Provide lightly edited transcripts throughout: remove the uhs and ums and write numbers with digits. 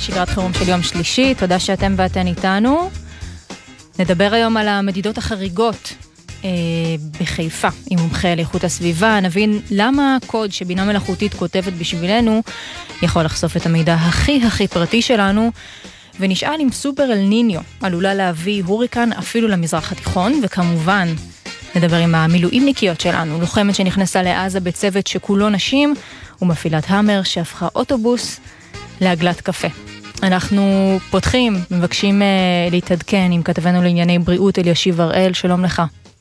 שגרת חירום של יום שלישי, תודה שאתם ואתן איתנו. נדבר היום על המדידות החריגות בחיפה, עם מומחה לאיכות הסביבה. נבין למה הקוד שבינה מלאכותית כותבת בשבילנו יכול לחשוף את המידע הכי פרטי שלנו, ונשאל אם סופר אל ניניו עלולה להביא הוריקן אפילו למזרח התיכון, וכמובן נדבר עם המילואימניקיות שלנו, לוחמת שנכנסה לעזה בצוות שכולו נשים, ומפעילת המר שהפכה אוטובוס לעגלת קפה. אנחנו פותחים, מבקשים להתעדכן עם כתבנו לענייני בריאות אלישיב הראל. שלום לך.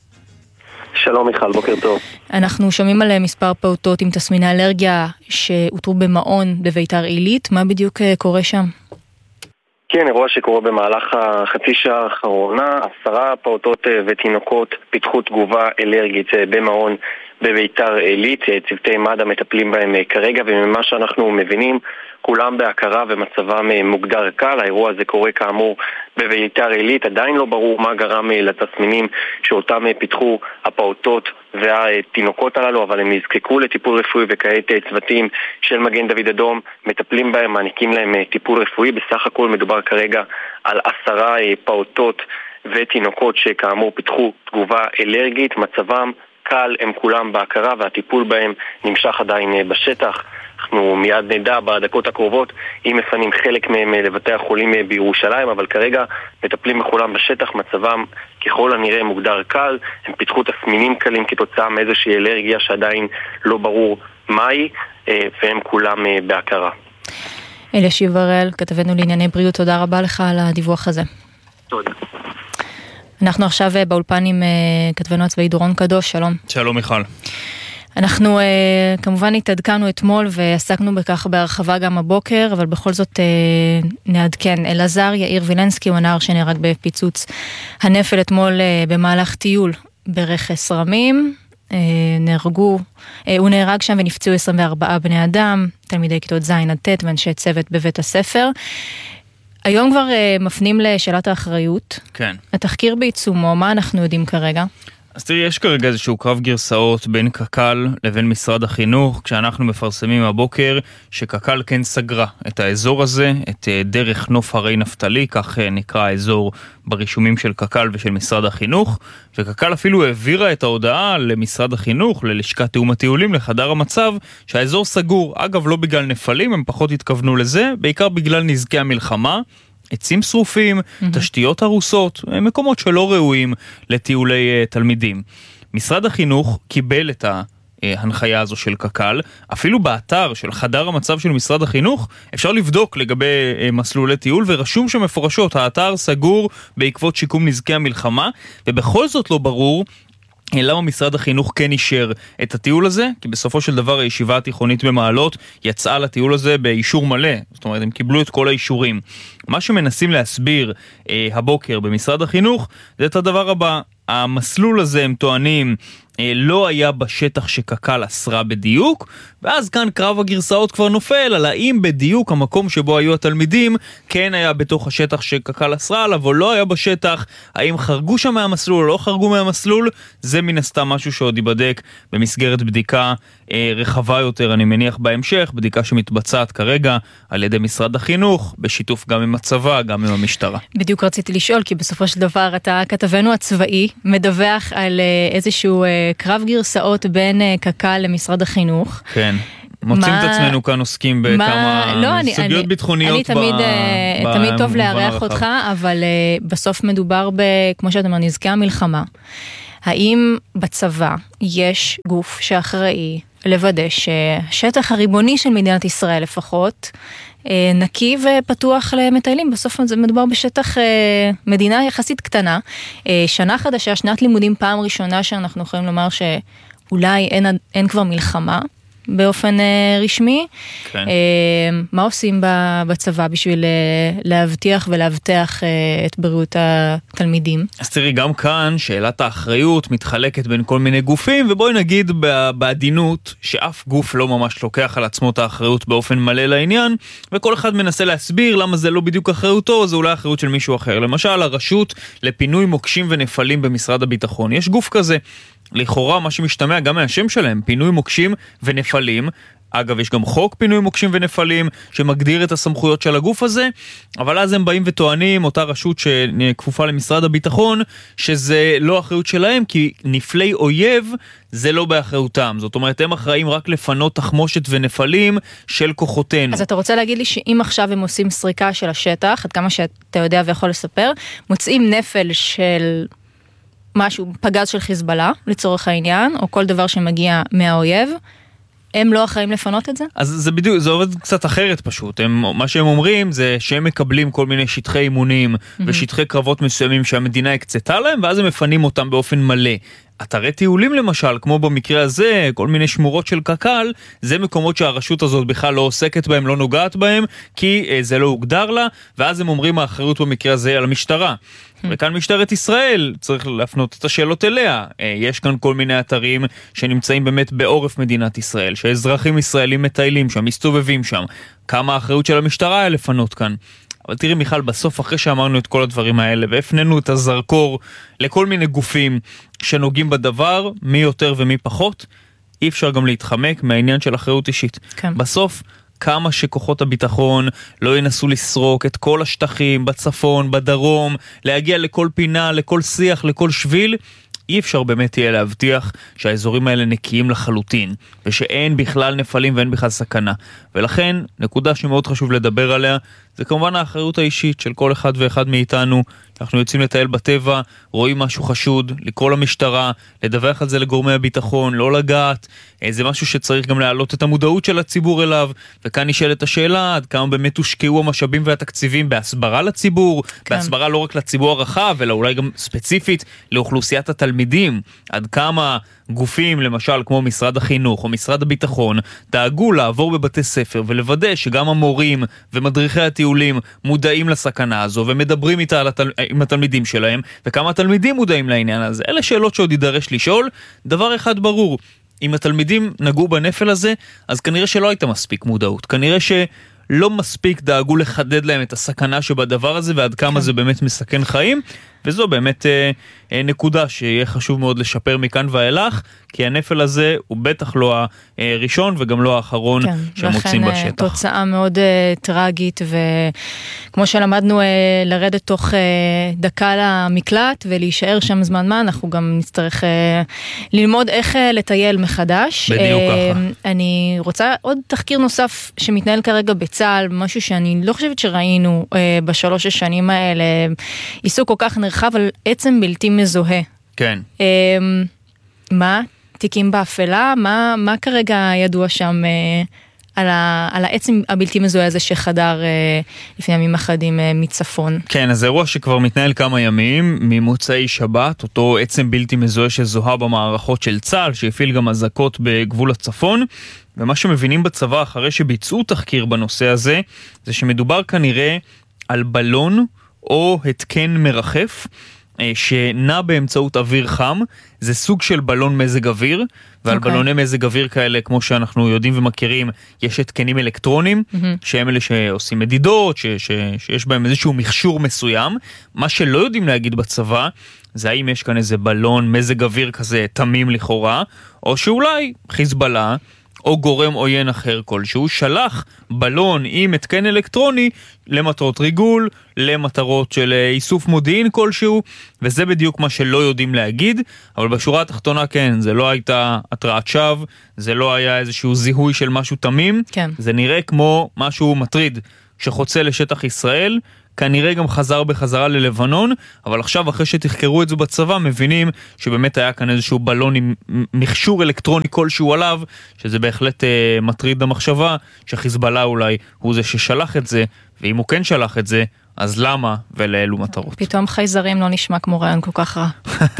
שלום מיכל, בוקר טוב. אנחנו שומעים על מספר פעוטות עם תסמיני אלרגיה שאותרו במעון בביתר עילית. מה בדיוק קורה שם? כן, אירוע שקורה במהלך החצי שעה האחרונה. 10 פעוטות ותינוקות פיתחו תגובה אלרגית במעון בביתר עילית. צוותי מד"א מטפלים בהם כרגע, וממה שאנחנו מבינים כולם בהכרה ומצבם מוגדר קל. האירוע הזה קורה כאמור בביתר עילית. עדיין לא ברור מה גרם לתסמינים שאותם פיתחו הפעוטות והתינוקות הללו, אבל הם נזקקו לטיפול רפואי, וכעת צוותים של מגן דוד אדום מטפלים בהם, מעניקים להם טיפול רפואי. בסך הכל מדובר כרגע על 10 פעוטות ותינוקות שכאמור פיתחו תגובה אלרגית. מצבם קל, הם כולם בהכרה, והטיפול בהם נמשך עדיין בשטח. אנחנו מיד נדע בדקות הקרובות אם מפנים חלק מהם לבתי החולים בירושלים, אבל כרגע מטפלים בכולם בשטח. מצבם ככל הנראה מוגדר קל, הם פיתחו תסמינים קלים כתוצאה מאיזושהי אלרגיה שעדיין לא ברור מהי, והם כולם בהכרה. אלישיב הראל, כתבנו לענייני בריאות, תודה רבה לך על הדיווח הזה. תודה. אנחנו עכשיו באולפן עם כתבנו הצבאי דורון קדוש. שלום. שלום מיכל. אנחנו כמובן התעדכנו אתמול ועסקנו בכך בהרחבה גם הבוקר, אבל בכל זאת נעדכן. אלעזר יאיר וילנסקי הוא הנער שנהרג בפיצוץ הנפל אתמול במהלך טיול ברכס רמים. הוא נהרג שם ונפצעו 24 בני אדם, תלמידי כיתות ז' עד ט' ואנשי צוות בבית הספר. היום כבר מפנים לשאלת האחריות. כן. התחקיר בעיצומו, מה אנחנו יודעים כרגע? אז תראי, יש כרגע איזשהו קרב גרסאות בין קק"ל לבין משרד החינוך, כשאנחנו מפרסמים הבוקר שקק"ל כן סגרה את האזור הזה, את דרך נוף הרי נפתלי, כך נקרא האזור ברישומים של קק"ל ושל משרד החינוך, וקק"ל אפילו העבירה את ההודעה למשרד החינוך, ללשכת תיאום הטיולים, לחדר המצב, שהאזור סגור. אגב, לא בגלל נפלים, הם פחות התכוונו לזה, בעיקר בגלל נזקי המלחמה, עצים שרופים, תשתיות הרוסות, מקומות שלא ראויים לטיולי תלמידים. משרד החינוך קיבל את ההנחיה הזו של קק"ל, אפילו באתר של חדר המצב של משרד החינוך אפשר לבדוק לגבי מסלולי טיול, ורשום שמפורשות, האתר סגור בעקבות שיקום נזקי המלחמה, ובכל זאת לא ברור למה משרד החינוך כן אישר את הטיול הזה, כי בסופו של דבר הישיבה התיכונית במעלות יצאה לטיול הזה באישור מלא, זאת אומרת הם קיבלו את כל האישורים. מה שמנסים להסביר הבוקר במשרד החינוך זה את הדבר הבא: המסלול הזה, הם טוענים, לא היה בשטח שקק"ל אסרה בדיוק, ואז כאן קרב הגרסאות כבר נופל על האם בדיוק המקום שבו היו התלמידים כן היה בתוך השטח שקק"ל אסרה עליו או לא היה בשטח, האם חרגו שם מהמסלול או לא חרגו מהמסלול. זה מן הסתם משהו שעוד ייבדק במסגרת בדיקה רחבה יותר, אני מניח בהמשך, בדיקה שמתבצעת כרגע על ידי משרד החינוך, בשיתוף גם עם הצבא, גם עם המשטרה. בדיוק רציתי לשאול, כי בסופו של דבר אתה כתבנו הצבאי מדווח על איזשהו קרב גרסאות בין קק"ל למשרד החינוך. כן. מוצאים את עצמנו כאן עוסקים בכמה סוגיות ביטחוניות. אני תמיד טוב לארח אותך, אבל בסוף מדובר כמו שאתה אומר, נזקי המלחמה. האם בצבא יש גוף שאחראי לוודא ששטח הריבוני של מדינת ישראל לפחות נקי ופתוח למטיילים? בסוף זה מדובר בשטח מדינה יחסית קטנה. שנה חדשה, שנת לימודים, פעם ראשונה שאנחנו יכולים לומר שאולי אין כבר מלחמה באופן רשמי. כן. מה עושים בצבא בשביל להבטיח ולהבטח את בריאות התלמידים? אז תראי, גם כאן שאלת האחריות מתחלקת בין כל מיני גופים, ובואי נגיד בעדינות שאף גוף לא ממש לוקח על עצמו את האחריות באופן מלא לעניין, וכל אחד מנסה להסביר למה זה לא בדיוק אחריותו, זה אולי אחריות של מישהו אחר. למשל, הרשות לפינוי מוקשים ונפלים במשרד הביטחון. יש גוף כזה. לכאורה מה שמשתמע גם מהשם שלהם, פינוי מוקשים ונפלים, אגב, יש גם חוק פינוי מוקשים ונפלים שמגדיר את הסמכויות של הגוף הזה, אבל אז הם באים וטוענים, אותה רשות שכפופה למשרד הביטחון, שזה לא אחריות שלהם, כי נפלי אויב זה לא באחריותם. זאת אומרת, הם אחראים רק לפנות תחמושת ונפלים של כוחותינו. אז אתה רוצה להגיד לי שאם עכשיו הם עושים סריקה של השטח, עד כמה שאתה יודע ויכול לספר, מוצאים נפל של משהו, פגז של חיזבאללה, לצורך העניין, או כל דבר שמגיע מהאויב, הם לא אחראים לפנות את זה? אז זה בדיוק, זה עובד קצת אחרת פשוט. מה שהם אומרים זה שהם מקבלים כל מיני שטחי אימונים ושטחי קרבות מסוימים שהמדינה הקצתה להם, ואז הם מפנים אותם באופן מלא. אתרי טיולים למשל, כמו במקרה הזה, כל מיני שמורות של קק"ל, זה מקומות שהרשות הזאת בכלל לא עוסקת בהם, לא נוגעת בהם, כי זה לא הוגדר לה, ואז הם אומרים האחריות במקרה הזה על המשטרה. וכאן משטרת ישראל צריך להפנות את השאלות אליה. יש כאן כל מיני אתרים שנמצאים באמת בעורף מדינת ישראל, שאזרחים ישראלים מטיילים שם, מסתובבים שם. כמה האחריות של המשטרה היה לפנות כאן? אבל תראי מיכל, בסוף אחרי שאמרנו את כל הדברים האלה והפנינו את הזרקור לכל מיני גופים שנוגעים בדבר, מי יותר ומי פחות, אי אפשר גם להתחמק מהעניין של אחריות אישית. כן. בסוף, כמה שכוחות הביטחון לא ינסו לסרוק את כל השטחים בצפון, בדרום, להגיע לכל פינה, לכל שיח, לכל שביל, אי אפשר באמת יהיה להבטיח שהאזורים האלה נקיים לחלוטין, ושאין בכלל נפלים ואין בכלל סכנה. ולכן, נקודה שמאוד חשוב לדבר עליה, זה כמובן האחריות האישית של כל אחד ואחד מאיתנו. אנחנו יוצאים לטייל בטבע, רואים משהו חשוד, לקרוא למשטרה, לדווח על זה לגורמי הביטחון, לא לגעת. זה משהו שצריך גם להעלות את המודעות של הציבור אליו, וכאן נשאלת השאלה, עד כמה באמת הושקעו המשאבים והתקציבים בהסברה לציבור, כן. בהסברה לא רק לציבור הרחב, אלא אולי גם ספציפית לאוכלוסיית התלמידים, עד כמה גופים, למשל כמו משרד החינוך או משרד הביטחון, דאגו לעבור בבתי ספר ולוודא שגם המורים ומדריכי הטיולים מודעים לסכנה הזו ומדברים איתה עם התלמידים שלהם, וכמה התלמידים מודעים לעניין הזה. אלה שאלות שעוד יידרש לשאול. דבר אחד ברור, אם התלמידים נגעו בנפל הזה, אז כנראה שלא הייתה מספיק מודעות. כנראה שלא מספיק דאגו לחדד להם את הסכנה שבדבר הזה ועד כמה זה באמת מסכן חיים. וזו באמת נקודה שיהיה חשוב מאוד לשפר מכאן ואילך, כי הנפל הזה הוא בטח לא הראשון וגם לא האחרון שמוצאים בשטח. לכן תוצאה מאוד טרגית, וכמו שלמדנו לרדת תוך דקה למקלט ולהישאר שם זמן מה, אנחנו גם נצטרך ללמוד איך לטייל מחדש. בדיוק ככה. אני רוצה עוד תחקיר נוסף שמתנהל כרגע בצה"ל, משהו שאני לא חושבת שראינו בשלוש השנים האלה, עיסוק כל כך נרחב על עצם בלתי מזוהה. כן. מה? תיקים באפלה? מה כרגע ידוע שם על העצם הבלתי מזוהה הזה שחדר לפני ימים אחדים מצפון? כן, אז אירוע שכבר מתנהל כמה ימים, ממוצאי שבת, אותו עצם בלתי מזוהה שזוהה במערכות של צה"ל, שהפעיל גם אזעקות בגבול הצפון, ומה שמבינים בצבא אחרי שביצעו תחקיר בנושא הזה, זה שמדובר כנראה על בלון או התקן מרחף, שנע באמצעות אוויר חם. זה סוג של בלון מזג אוויר, ועל בלוני מזג אוויר כאלה, כמו שאנחנו יודעים ומכירים, יש התקנים אלקטרונים, שהם אלה שעושים מדידות, שיש בהם איזשהו מכשור מסוים. מה שלא יודעים להגיד בצבא, זה האם יש כאן איזה בלון מזג אוויר כזה תמים לכאורה, או שאולי חיזבאללה, או גורם עוין אחר כלשהו, שלח בלון עם התקן אלקטרוני למטרות ריגול, למטרות של איסוף מודיעין כלשהו, וזה בדיוק מה שלא יודעים להגיד, אבל בשורה התחתונה כן, זה לא הייתה התרעת שווא, זה לא היה איזשהו זיהוי של משהו תמים, כן. זה נראה כמו משהו מטריד שחוצה לשטח ישראל, כנראה גם חזר בחזרה ללבנון, אבל עכשיו אחרי שתחקרו את זה בצבא, מבינים שבאמת היה כאן איזשהו בלון עם מכשור אלקטרוני כלשהו עליו, שזה בהחלט מטריד המחשבה, שחיזבאללה אולי הוא זה ששלח את זה, ואם הוא כן שלח את זה, אז למה ולאלו מטרות? פתאום חייזרים לא נשמע כמו רעיון כל כך רע.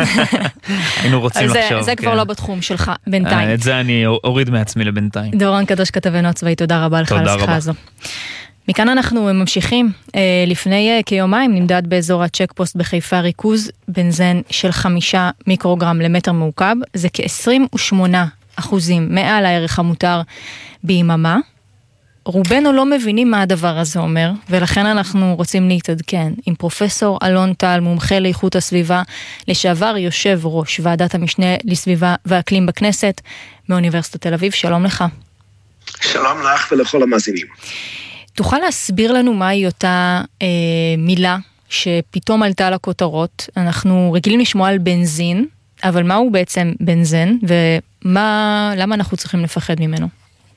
היינו רוצים לחשוב. זה כבר לא בתחום שלך, בינתיים. את זה אני אוריד מעצמי לבינתיים. דורון קדוש, כתבנו הצבאי, תודה רבה לך על השיחה הזו. מכאן אנחנו ממשיכים. לפני כיומיים נמדד באזור הצ'ק פוסט בחיפה ריכוז בנזן של 5 מיקרוגרם למטר מעוקב. זה כ-28% מעל הערך המותר ביממה. רובנו לא מבינים מה הדבר הזה אומר, ולכן אנחנו רוצים להתעדכן עם פרופסור אלון טל, מומחה לאיכות הסביבה, לשעבר יושב ראש ועדת המשנה לסביבה ואקלים בכנסת מאוניברסיטת תל אביב. שלום לך. שלום לך ולכל המאזינים. תוכל להסביר לנו מהי אותה מילה שפתאום עלתה לכותרות? אנחנו רגילים לשמוע על בנזין, אבל מהו בעצם בנזן, ולמה אנחנו צריכים לפחד ממנו?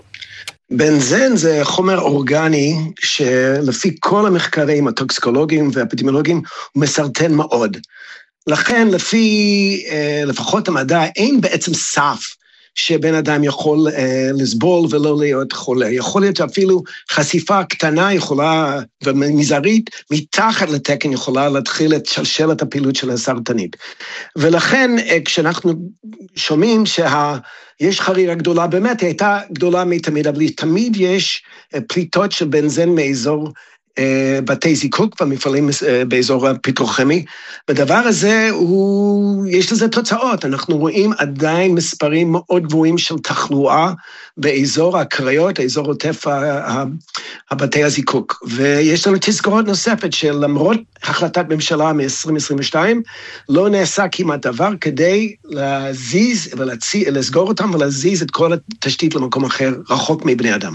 בנזן זה חומר אורגני שלפי כל המחקרים הטוקסיקולוגיים והאפידמיולוגיים הוא מסרטן מאוד. לכן לפחות המדע אין בעצם סף שבן אדם יכול לסבול ולא להיות חולה. יכול להיות אפילו חשיפה קטנה יכולה ומזערית מתחת לתקן יכולה להתחיל את שלשלת הפעילות של הסרטנית. ולכן כשאנחנו שומעים יש חריגה גדולה, באמת היא הייתה גדולה מתמיד, אבל תמיד יש פליטות של בנזן מאזור בתי זיקוק והמפעלים באזור הפיטרוכימי. בדבר הזה יש לזה תוצאות. אנחנו רואים עדיין מספרים מאוד גבוהים של תחלואה באזור הקריות, האזור עוטף הבתי הזיקוק. ויש לנו תזכורת נוספת שלמרות החלטת ממשלה מ-2022, לא נעשה כמעט דבר כדי להזיז ולסגור אותם ולהזיז את כל התשתית למקום אחר, רחוק מבני אדם.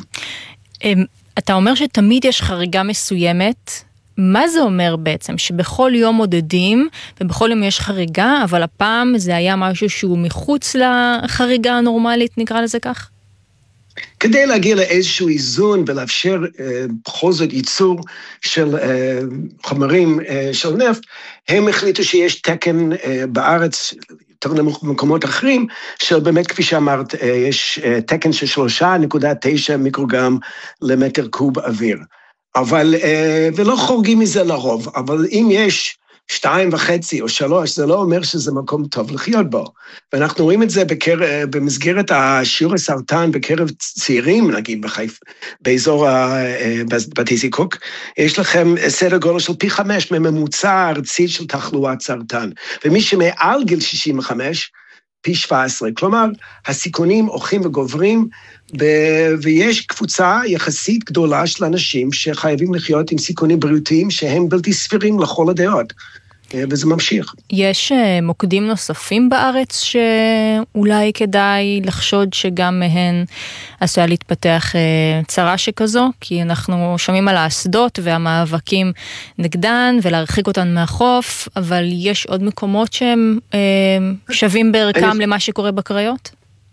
אתה אומר שתמיד יש חריגה מסוימת, מה זה אומר בעצם? שבכל יום מודדים, ובכל יום יש חריגה, אבל הפעם זה היה משהו שהוא מחוץ לחריגה הנורמלית, נקרא לזה כך? כדי להגיע לאיזשהו איזון ולאפשר בכל זאת ייצור של חומרים של נפט, הם החליטו שיש תקן בארץ, יותר נמוך במקומות אחרים, של באמת, כפי שאמרת, יש תקן של 3.9 מיקרוגרם למטר קוב אוויר. אבל, ולא חורגים מזה לרוב, אבל אם יש 2.5 או 3, זה לא אומר שזה מקום טוב לחיות בו. ואנחנו רואים את זה במסגרת השיעור הסרטן בקרב צעירים, נגיד באזור בתי זיקוק, יש לכם סדר גודל של פי 5 מממוצע ארצית של תחלואת סרטן. ומי שמעל גיל 65, פי 17. כלומר, הסיכונים הולכים וגוברים, ויש קבוצה יחסית גדולה של אנשים שחייבים לחיות עם סיכונים בריאותיים שהם בלתי סבירים לכל הדעות. וזה ממשיך. יש מוקדים נוספים בארץ שאולי כדאי לחשוד שגם מהן עשויה להתפתח צרה שכזו, כי אנחנו שומעים על האסדות והמאבקים נגדן ולהרחיק אותן מהחוף, אבל יש עוד מקומות שהם שווים בערכם למה שקורה בקריות?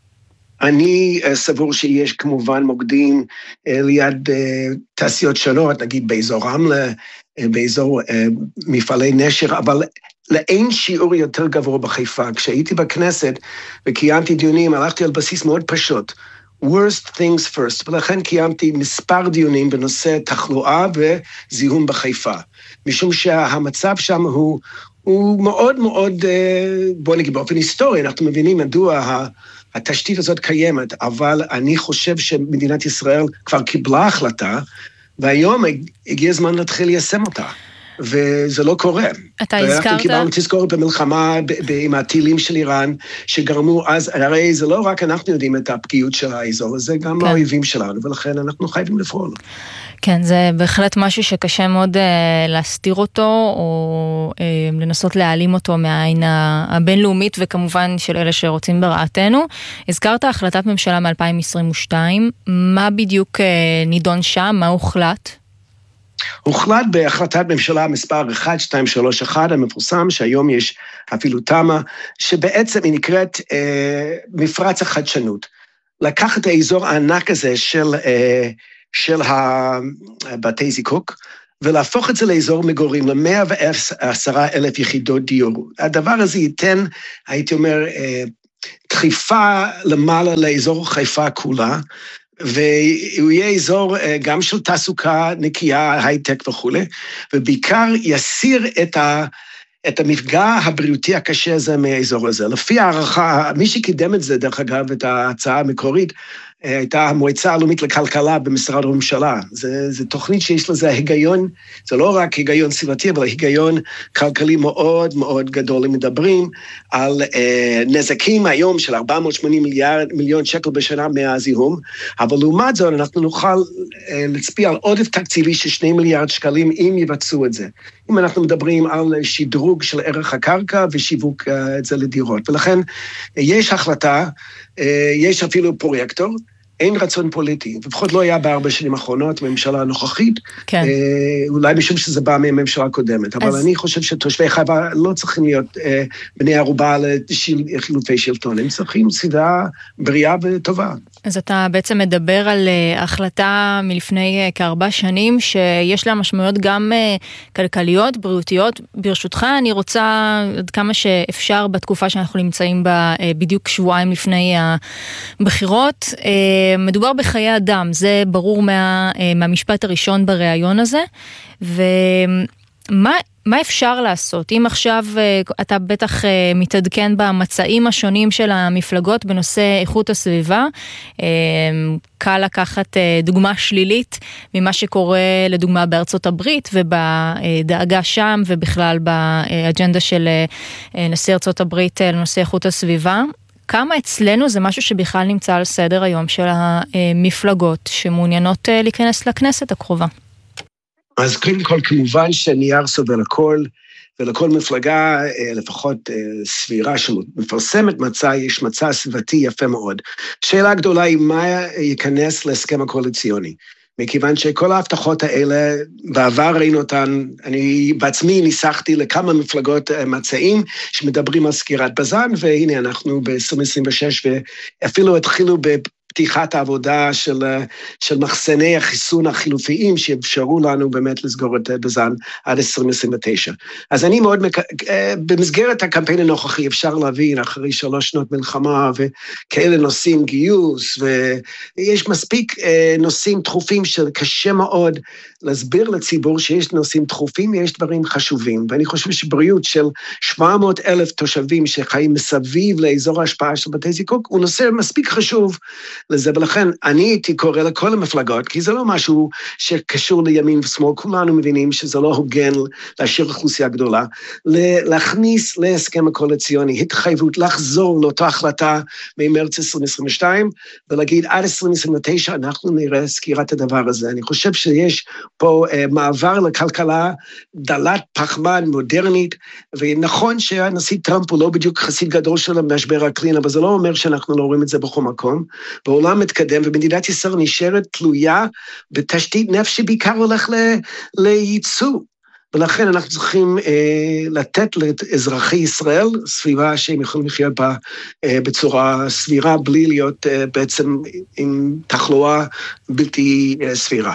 אני סבור שיש כמובן מוקדים ליד תעשיות שונות, נגיד באזור רמלה, באזור מפעלי נשר, אבל לאין שיעור יותר גבוה בחיפה. כשהייתי בכנסת וקיימתי דיונים, הלכתי על בסיס מאוד פשוט, worst things first, ולכן קיימתי מספר דיונים בנושא תחלואה וזיהום בחיפה, משום שהמצב שם הוא מאוד מאוד, בוא נגיד באופן היסטורי, אנחנו מבינים מדוע התשתית הזאת קיימת, אבל אני חושב שמדינת ישראל כבר קיבלה החלטה, והיום הגיע הזמן להתחיל ליישם אותה, וזה לא קורה. אתה הזכרת? אנחנו קיבלנו תזכורת במלחמה עם הטילים של איראן, שגרמו אז, הרי זה לא רק אנחנו יודעים את הפגיעות של האזור הזה, גם האויבים שלנו, ולכן אנחנו חייבים לפעול. כן, זה בהחלט משהו שקשה מאוד להסתיר אותו, או לנסות להעלים אותו מהעין הבינלאומית, וכמובן של אלה שרוצים ברעתנו. הזכרת החלטת ממשלה מ-2022, מה בדיוק נידון שם, מה הוחלט? הוחלט בהחלטת ממשלה מספר 1231 המפורסם, שהיום יש אפילו תמה, שבעצם היא נקראת מפרץ החדשנות. לקחת האזור הענק הזה של הבתי זיקוק, ולהפוך את זה לאזור מגורים, ל-110,000 יחידות דיור. הדבר הזה ייתן, הייתי אומר, דחיפה למעלה לאזור חיפה כולה, והוא יהיה אזור גם של תעסוקה נקייה, הייטק וכו', ובעיקר יסיר את המפגע הבריאותי הקשה הזה מהאזור הזה. לפי הערכה, מי שקידם את זה, דרך אגב, את ההצעה המקורית, הייתה המועצה הלאומית לכלכלה במשרד הממשלה. זה תוכנית שיש לזה היגיון, זה לא רק היגיון סביבתי, אבל היגיון כלכלי מאוד מאוד גדול. הם מדברים על נזקים היום של 480 מיליון שקל בשנה מהזיהום, אבל לעומת זאת אנחנו נוכל להצביע על עודף תקציבי של 2 מיליארד שקלים אם יבצעו את זה. אם אנחנו מדברים על שדרוג של ערך הקרקע ושיווק את זה לדירות. ולכן יש החלטה, יש אפילו פרויקטור, אין רצון פוליטי, לפחות לא היה ב4 שנים האחרונות, בממשלה הנוכחית, כן. אולי משום שזה בא מממשלה הקודמת, אבל אני חושב שתושבי חיפה לא צריכים להיות בני ערובה לחילופי שלטון, הם צריכים סביבה בריאה וטובה. אז אתה בעצם מדבר על החלטה מלפני כ4 שנים, שיש לה משמעויות גם כלכליות, בריאותיות. ברשותך, אני רוצה עד כמה שאפשר בתקופה שאנחנו נמצאים בה בדיוק שבועיים לפני הבחירות. מדובר בחיי אדם, זה ברור מהמשפט הראשון בריאיון הזה, מה אפשר לעשות? אם עכשיו אתה בטח מתעדכן במצעים השונים של המפלגות בנושא איכות הסביבה, קל לקחת דוגמה שלילית ממה שקורה לדוגמה בארצות הברית ובדאגה שם ובכלל באג'נדה של נשיא ארצות הברית לנושא איכות הסביבה. כמה אצלנו זה משהו שבכלל נמצא על סדר היום של המפלגות שמעוניינות להיכנס לכנסת הקרובה? אז קודם כל, כמובן שנייר סובל הכל, ולכל מפלגה, לפחות סבירה שמפרסמת מצע, יש מצע סביבתי יפה מאוד. שאלה גדולה היא מה ייכנס להסכם הקואליציוני. מכיוון שכל ההבטחות האלה, בעבר ראינו אותן, אני בעצמי ניסחתי לכמה מפלגות מצעים שמדברים על סגירת בז"ן, והנה אנחנו ב-2026, ואפילו התחילו פתיחת העבודה של מחסני החיסון החילופיים שאפשרו לנו באמת לסגור את בז"ן עד 2029. אז אני מאוד, במסגרת הקמפיין הנוכחי אפשר להבין אחרי 3 שנות מלחמה וכאלה נושאים גיוס, ויש מספיק נושאים דחופים שקשה מאוד להסביר לציבור שיש נושאים דחופים, יש דברים חשובים, ואני חושב שבריאות של 700,000 תושבים שחיים מסביב לאזור ההשפעה של בתי זיקוק, הוא נושא מספיק חשוב לזה, ולכן אני הייתי קורא לכל המפלגות, כי זה לא משהו שקשור לימין ושמאל, כולנו מבינים שזה לא הוגן להשאיר אוכלוסייה גדולה, להכניס להסכם הקואליציוני התחייבות, לחזור לאותה החלטה ממרץ 2022, ולהגיד עד 2029 אנחנו נראה סגירת הדבר הזה. אני חושב שיש פה מעבר לכלכלה דלת פחמן מודרנית, ונכון שהנשיא טראמפ הוא לא בדיוק חסיד גדול של המשבר האקלים, אבל זה לא אומר שאנחנו לא רואים את זה בכל מקום. בעולם מתקדם, ומדינת ישראל נשארת תלויה בתשתית נפט שבעיקר הולך לייצוא. ולכן אנחנו צריכים לתת לאזרחי ישראל סביבה שהם יכולים לחיות בה בצורה סבירה, בלי להיות בעצם עם תחלואה בלתי סבירה.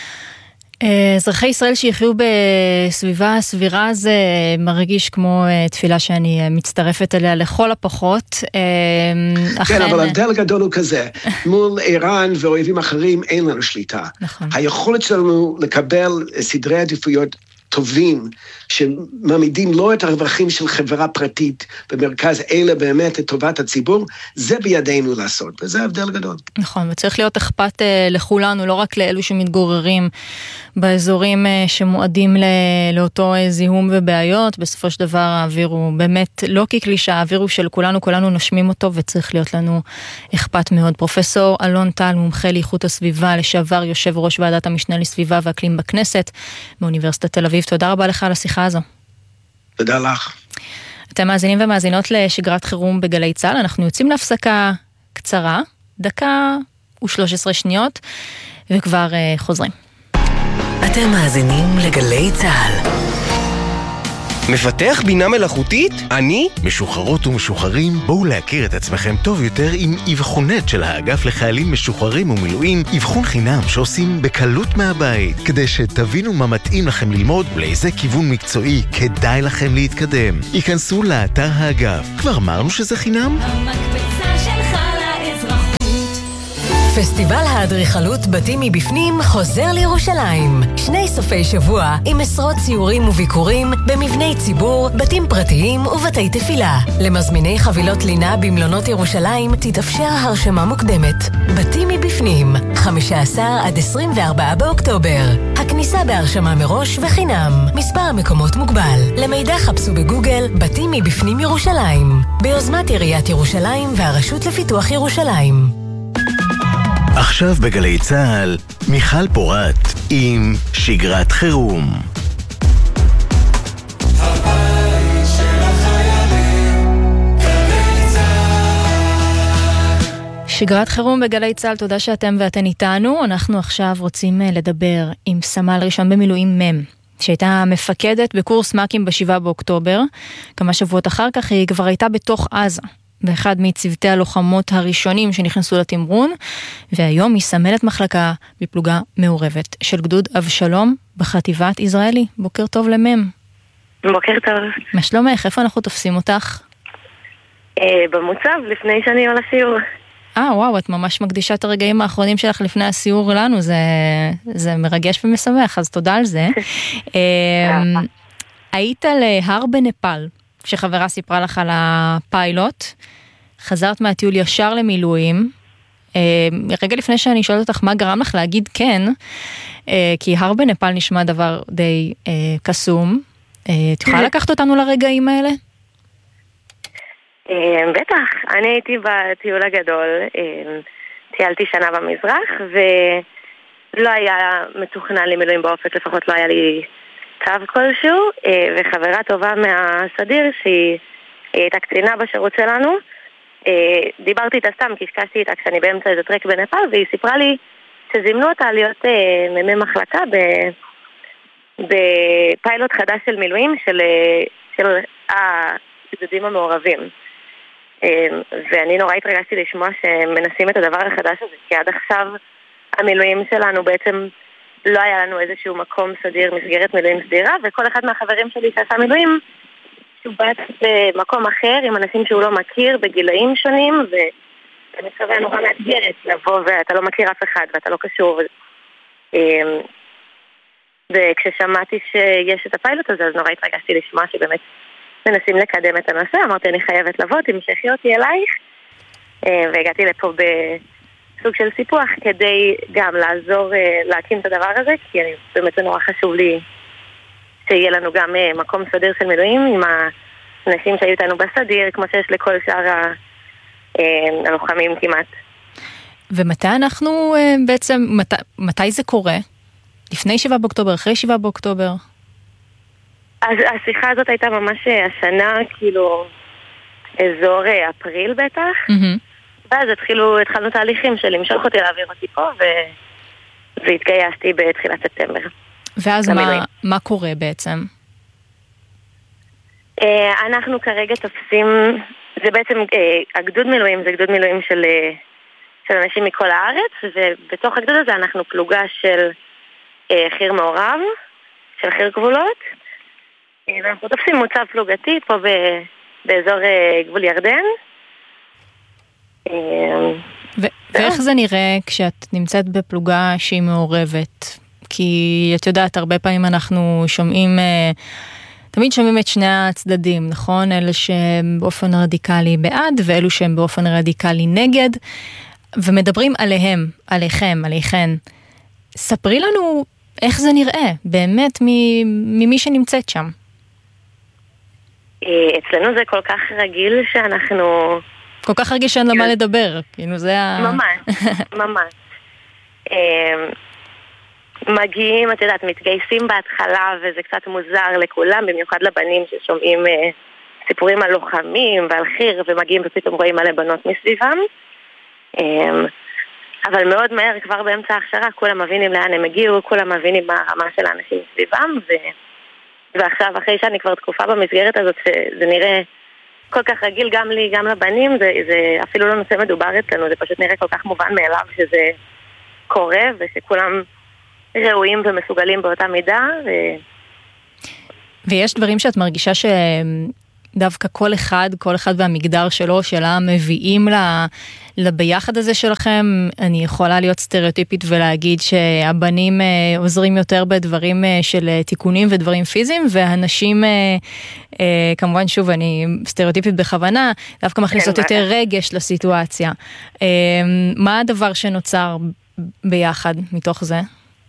אזרחי ישראל שיחיו בסביבה סבירה זה מרגיש כמו תפילה שאני מצטרפת אליה לכל הפחות. כן, אבל ההבדל הגדול הוא כזה, מול איראן ואויבים אחרים אין לנו שליטה. נכון. היכולת שלנו לקבל סדרי עדיפויות טובים, שמעמידים לא את הרווחים של חברה פרטית במרכז, אלא באמת את טובת הציבור, זה בידינו לעשות, וזה ההבדל גדול. נכון, וצריך להיות אכפת לכולנו, לא רק לאלו שמתגוררים באזורים שמועדים לאותו זיהום ובעיות, בסופו של דבר האוויר הוא באמת לא כקלישה, האוויר הוא של כולנו, כולנו נושמים אותו, וצריך להיות לנו אכפת מאוד. פרופסור אלון טל, מומחה לאיכות הסביבה, לשעבר יושב ראש ועדת המשנה לסביבה ואקלים בכנסת, מאוניברסיטת תל אביב. תודה רבה לך על השיחה הזו. תודה לך. אתם מאזינים ומאזינות לשגרת חירום בגלי צה"ל. אנחנו יוצאים להפסקה קצרה, 1:13, וכבר חוזרים. אתם מאזינים לגלי צה"ל. מפתח בינה מלאכותית? אני? משוחררות ומשוחררים, בואו להכיר את עצמכם טוב יותר עם אבחונט של האגף לחיילים משוחררים ומילואים, אבחון חינם שעושים בקלות מהבית, כדי שתבינו מה מתאים לכם ללמוד ולאיזה כיוון מקצועי כדאי לכם להתקדם. היכנסו לאתר האגף. כבר אמרנו שזה חינם? המקפצה שלך לאזרחות. פסטיבל האדריכלות בתים מבפנים חוזר לירושלים. 2 סופי שבוע עם עשרות ציורים וביקורים במבני ציבור, בתים פרטיים ובתי תפילה. למזמיני חבילות לינה במלונות ירושלים תתאפשר הרשמה מוקדמת. בתים מבפנים, 15 עד 24 באוקטובר. הכניסה בהרשמה מראש וחינם. מספר המקומות מוגבל. למידע חפשו בגוגל בתים מבפנים ירושלים. ביוזמת עיריית ירושלים והרשות לפיתוח ירושלים. עכשיו בגלי צה"ל, מיכל פורט עם שגרת חירום. הבית של החיילים, גלי צה"ל. שגרת חירום בגלי צה"ל, תודה שאתם ואתן איתנו. אנחנו עכשיו רוצים לדבר עם סמל ראשון במילואים מם, שהייתה מפקדת בקורס מקים ב7 באוקטובר. כמה שבועות אחר כך היא כבר הייתה בתוך עזה, באחד מצוותי הלוחמות הראשונים שנכנסו לתמרון, והיום היא סמלת מחלקה בפלוגה מעורבת של גדוד אבשלום בחטיבת יזרעאלי. בוקר טוב למם. בוקר טוב. מה שלומך? איפה אנחנו תופסים אותך? במוצב, לפני שאני עולה סיור. וואו, את ממש מקדישה את הרגעים האחרונים שלך לפני הסיור לנו, זה מרגש ומשמח, אז תודה על זה. היית להר בנפאל, שחברה סיפרה לך על הפיילוט, חזרת מהטיול ישר למילואים, רגע לפני שאני שואלת אותך מה גרם לך להגיד כן, כי הר בנפאל נשמע דבר די קסום, את יכולה לקחת אותנו לרגעים האלה? בטח, אני הייתי בטיול הגדול, טיילתי שנה במזרח, ולא היה מתוכנן לי מילואים באופק, לפחות לא היה לי צו כלשהו, וחברה טובה מהסדיר, שהיא הייתה קצינה בשירות שלנו, דיברתי איתה סתם, קשקשתי איתה כשאני באמצע איזה טרק בנפאל, והיא סיפרה לי שזימנו אותה להיות ממי מחלקה בפיילוט חדש של מילואים של הגדודים המעורבים. ואני נורא התרגשתי לשמוע שמנסים את הדבר החדש הזה, כי עד עכשיו המילואים שלנו בעצם לא היה לנו איזשהו מקום סדיר, מסגרת מילואים סדירה, וכל אחד מהחברים שלי שעשה מילואים שובץ במקום אחר עם אנשים שהוא לא מכיר בגילאים שונים, ומצווה נורא מאתגרת לבוא ואתה לא מכיר אף אחד ואתה לא קשור. וכששמעתי שיש את הפיילוט הזה, אז נורא התרגשתי לשמוע שבאמת מנסים לקדם את הנושא. אמרתי, אני חייבת לבוא, תמשכי אותי אלייך, והגעתי לפה בסוג של סיפוח כדי גם לעזור להקים את הדבר הזה, כי באמת נורא חשוב לי שיהיה לנו גם מקום סדיר של מילואים עם האנשים שהיו איתנו בסדיר, כמו שיש לכל שאר הלוחמים כמעט. ומתי אנחנו בעצם, מתי זה קורה? לפני 7 באוקטובר, אחרי 7 באוקטובר? אז השיחה הזאת הייתה ממש השנה, כאילו, אזור אפריל בטח, ואז התחלנו תהליכים של למשוך אותי, להעביר אותי פה, והתגייסתי בתחילת ספטמבר. ואז מה קורה בעצם? אנחנו כרגע תופסים, זה בעצם, הגדוד מילואים זה גדוד מילואים של אנשים מכל הארץ, ובתוך הגדוד הזה אנחנו פלוגה של חיר מעורב, של חיר גבולות, ואנחנו תופסים מוצב פלוגתי פה באזור גבול ירדן. ואיך זה נראה כשאת נמצאת בפלוגה שהיא מעורבת? כי את יודעת, הרבה פעמים אנחנו שומעים, תמיד שומעים את שני הצדדים, נכון? אלה שהם באופן רדיקלי בעד, ואלו שהם באופן רדיקלי נגד, ומדברים עליהם, עליכם, עליכן. ספרי לנו איך זה נראה, באמת, ממי שנמצאת שם. אצלנו זה כל כך רגיל שאנחנו... כל כך רגיל שאין למה לדבר, כאילו זה ממש, ממש. מגיעים, את יודעת, מתגייסים בהתחלה, וזה קצת מוזר לכולם, במיוחד לבנים ששומעים סיפורים על לוחמים ועל חיר, ומגיעים ופתאום רואים מלא בנות מסביבם. אבל מאוד מהר, כבר באמצע ההכשרה, כולם מבינים לאן הם הגיעו, כולם מבינים מה הרמה של האנשים מסביבם, ועכשיו, אחרי שאני כבר תקופה במסגרת הזאת, שזה נראה כל כך רגיל גם לי, גם לבנים, זה אפילו לא נושא מדובר אצלנו, זה פשוט נראה כל כך מובן מאליו שזה קורה, ושכולם ראויים ומסוגלים באותה מידה. ויש דברים שאת מרגישה שדווקא כל אחד והמגדר שלו, שלה, מביאים לביחד הזה שלכם. אני יכולה להיות סטריאוטיפית ולהגיד שהבנים עוזרים יותר בדברים של תיקונים ודברים פיזיים, והנשים, כמובן שוב, אני סטריאוטיפית בכוונה, דווקא מכניסות יותר רגש לסיטואציה. מה הדבר שנוצר ביחד מתוך זה?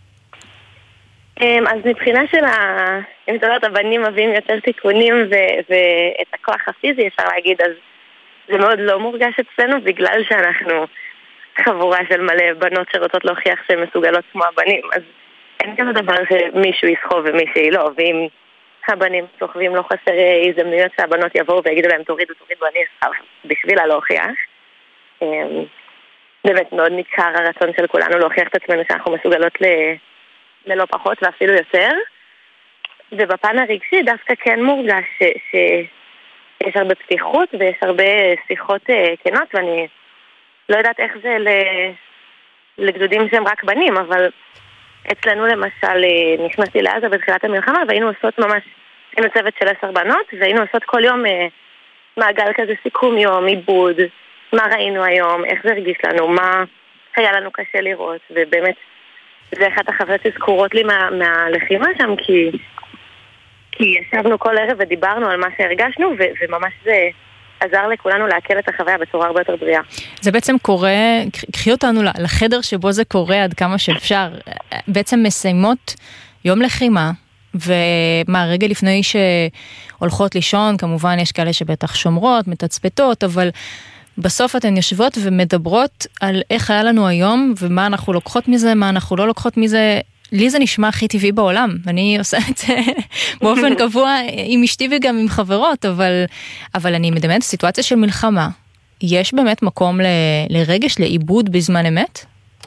אז מבחינה של אם אתה יודעת, הבנים מביאים יותר תיקונים ואת הכוח הפיזי, אפשר להגיד, אז זה מאוד לא מורגש אצלנו, בגלל שאנחנו חבורה של מלא בנות שרוצות להוכיח שהן מסוגלות כמו הבנים, אז אין כזה דבר שמישהו יסחוב ומישהי לא, ואם הבנים סוחבים לא חסר הזדמנויות שהבנות יבואו ויגידו להם תורידו, אני אסחב בשבילה להוכיח. באמת מאוד ניכר הרצון של כולנו להוכיח את עצמנו שאנחנו מסוגלות ללא פחות ואפילו יותר. ובפן הרגשי דווקא כן מורגש שיש הרבה פתיחות ויש הרבה שיחות כנות, ואני לא יודעת איך זה לגדודים שהם רק בנים, אבל אצלנו למשל נכנסתי לעזה בתחילת המלחמה והיינו עושות ממש, היינו צוות של 10 בנות והיינו עושות כל יום מעגל כזה סיכום יום, עיבוד, מה ראינו היום, איך זה הרגיש לנו, מה היה לנו קשה לראות, ובאמת זה אחת החוויות שזכורות לי מהלחימה שם, כי ישבנו כל ערב ודיברנו על מה שהרגשנו, וממש זה עזר לכולנו להקל את החוויה בצורה הרבה יותר בריאה. זה בעצם קורה, קחי אותנו לחדר שבו זה קורה עד כמה שאפשר, בעצם מסיימות יום לחימה, ומה, רגע לפני שהולכות לישון, כמובן יש כאלה שבטח שומרות, מתצפתות, אבל בסוף אתן יושבות ומדברות על איך היה לנו היום, ומה אנחנו לוקחות מזה, מה אנחנו לא לוקחות מזה. לי זה נשמע הכי טבעי בעולם, אני עושה את זה באופן קבוע עם אשתי וגם עם חברות, אבל אני מדמיינת סיטואציה של מלחמה. יש באמת מקום לרגש, לעיבוד בזמן אמת?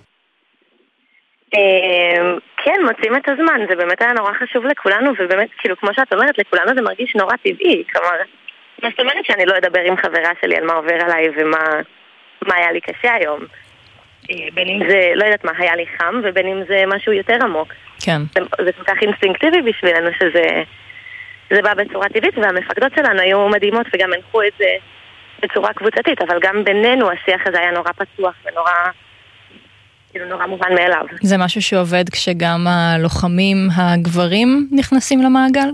כן, מוצאים את הזמן, זה באמת היה נורא חשוב לכולנו, ובאמת, כאילו, כמו שאת אומרת, לכולנו זה מרגיש נורא טבעי, כלומר, זאת אומרת שאני לא אדבר עם חברה שלי על מה עובר עליי ומה היה לי קשה היום. בין אם זה, לא יודעת מה, היה לי חם, ובין אם זה משהו יותר עמוק. כן. זה כל כך אינסטינקטיבי בשבילנו שזה בא בצורה טבעית, והמפקדות שלנו היו מדהימות וגם הנחו את זה בצורה קבוצתית, אבל גם בינינו השיח הזה היה נורא פתוח ונורא נורא מובן מאליו. זה משהו שעובד כשגם הלוחמים הגברים נכנסים למעגל?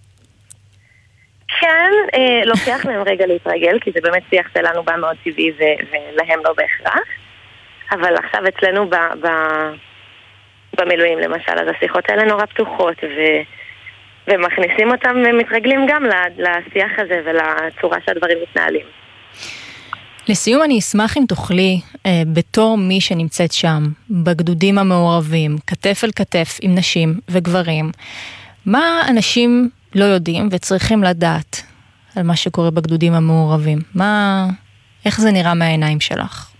כן, לוקח להם רגע להתרגל, כי זה באמת שיח שלנו בא מאוד טבעי ולהם לא בהכרח. אבל עכשיו אצלנו במילואים למשל, אז השיחות האלה נורא פתוחות ומכניסים אותם ומתרגלים גם לשיח הזה ולצורה שהדברים מתנהלים. לסיום אני אשמח אם תוכלי, בתור מי שנמצאת שם, בגדודים המעורבים, כתף אל כתף עם נשים וגברים, מה אנשים לא יודעים וצריכים לדעת על מה שקורה בגדודים המעורבים? איך זה נראה מהעיניים שלך?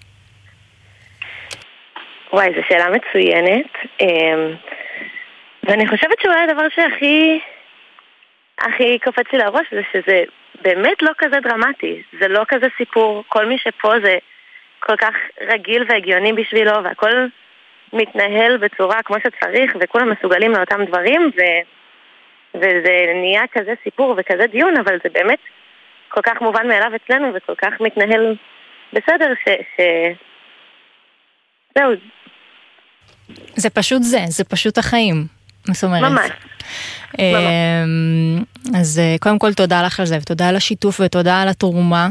וואי, זו שאלה מצוינת. ואני חושבת שאולי הדבר הכי קופץ לי לראש זה שזה באמת לא כזה דרמטי. זה לא כזה סיפור. כל מי שפה זה כל כך רגיל והגיוני בשבילו, והכל מתנהל בצורה כמו שצריך, וכולם מסוגלים לאותם דברים, וזה נהיה כזה סיפור וכזה דיון, אבל זה באמת כל כך מובן מאליו אצלנו, וכל כך מתנהל בסדר זהו. זה פשוט החיים. ממש. אז קודם כל תודה לך על זה, ותודה על השיתוף ותודה על התרומה,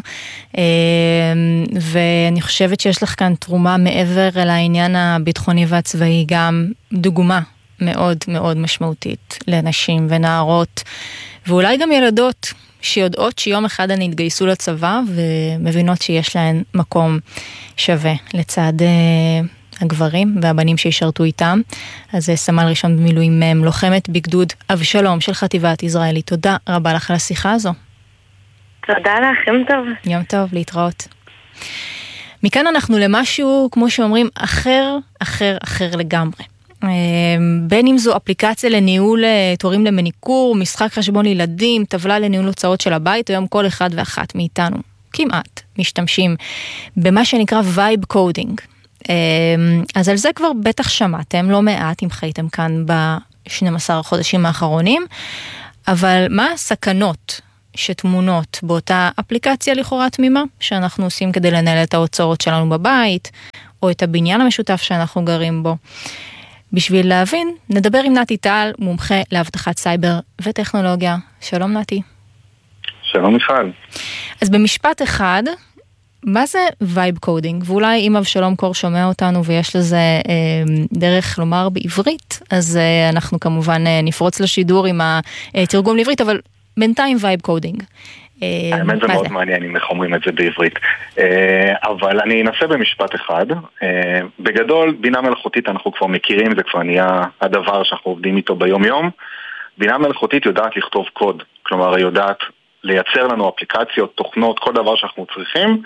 ואני חושבת שיש לך כאן תרומה מעבר אל העניין הביטחוני והצבאי, גם דוגמה מאוד מאוד משמעותית לנשים ונערות, ואולי גם ילדות שיודעות שיום אחד הן יתגייסו לצבא ומבינות שיש להן מקום שווה לצד הגברים והבנים שישרתו איתם. אז סמל ראשון במילואים מהם, לוחמת בגדוד אבשלום של חטיבת יזרעאלי. תודה רבה לך על השיחה הזו. תודה לך, יום טוב. יום טוב, להתראות. מכאן אנחנו למשהו, כמו שאומרים, אחר לגמרי. בין אם זו אפליקציה לניהול תורים למניקור, משחק חשבון לילדים, טבלה לניהול הוצאות של הבית, היום כל אחד ואחת מאיתנו כמעט משתמשים במה שנקרא וייב קודינג. אז על זה כבר בטח שמעתם לא מעט אם חייתם כאן ב-12 החודשים האחרונים, אבל מה הסכנות שתמונות באותה אפליקציה לכאורה תמימה שאנחנו עושים כדי לנהל את ההוצאות שלנו בבית, או את הבניין המשותף שאנחנו גרים בו? בשביל להבין, נדבר עם נתי טל, מומחה להבטחת סייבר וטכנולוגיה. שלום נתי. שלום מיכל. אז במשפט אחד, מה זה וייב קודינג? ואולי אם אבשלום קור שומע אותנו ויש לזה דרך לומר בעברית, אז אנחנו כמובן נפרוץ לשידור עם התרגום לעברית, אבל בינתיים וייב קודינג. האמת זה מאוד מעניין אם איך אומרים את זה בעברית. אבל אני אנסה במשפט אחד. בגדול, בינה מלאכותית אנחנו כבר מכירים, זה כבר נהיה הדבר שאנחנו עובדים איתו ביום יום. בינה מלאכותית יודעת לכתוב קוד, כלומר היא יודעת לייצר לנו אפליקציות, תוכנות, כל דבר שאנחנו צריכים,